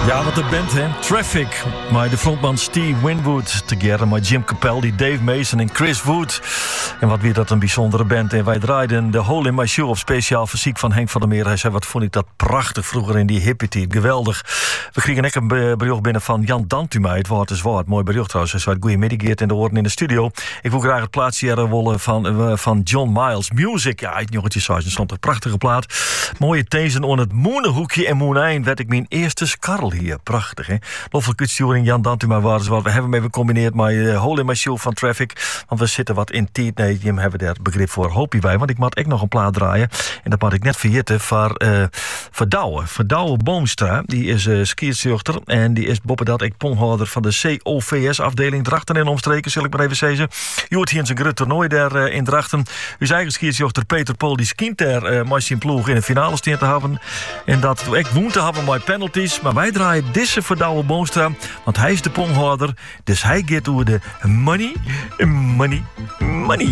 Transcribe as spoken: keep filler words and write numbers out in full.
Ja, wat een band, hè? Traffic. Maar de frontman Steve Winwood. Together met Jim Capaldi, Dave Mason en Chris Wood. En wat weer dat een bijzondere band. En wij draaiden The Hole in My Shoe op speciaal fysiek van Henk van der Meer. Hij zei, wat vond ik dat prachtig vroeger in die hippie. Geweldig. We kregen net een bericht binnen van Jan Dantuma. Het woord is woord. Mooi bericht trouwens. Hij zei, goeiemiddag in de woorden in de studio. Ik wil graag het plaatsje willen van, uh, van John Miles. Music. Ja, het jongetje zei, er stond een prachtige plaat. Mooie thezen on het Moenenhoekje en Moenijn werd ik mijn eerste skarrel hier. Prachtig, hè? Loffelijk kutsturing Jan Dantuma waren wat. We hebben hem even gecombineerd met uh, Hole in My Shoe van Traffic. Want we zitten wat in tijd. Nee, die hebben daar begrip voor. Hoop je bij. Want ik moet ook nog een plaat draaien. En dat moet ik net vergeten voor uh, Verdouwen. Verdouwen Boomstra. Die is uh, skierzuchter. En die is boppen dat ik ponghouder van de C O V S-afdeling Drachten en omstreken. Zal ik maar even zeggen. Je hoort hier in zijn groot toernooi daar uh, in Drachten. Uw eigen skierzuchter Peter Pool die skient daar uh, met zijn ploeg in de finale steen te hebben. En dat ik woon te hebben met penalties. Maar wij draaien deze Verdouwen Boomstra. Want hij is de ponghouder. Dus hij gaat over de money, money, money.